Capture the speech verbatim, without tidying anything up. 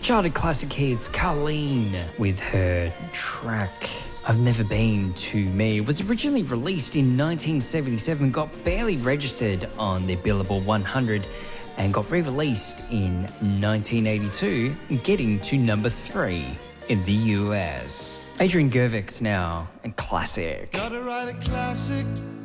Charted classic hits, Carlene with her track I've Never Been To Me was originally released in nineteen seventy-seven, got barely registered on the Billboard one hundred and got re-released in nineteen eighty-two, getting to number three in the U S. Adrian Gervix now, and Classic. Gotta write a classic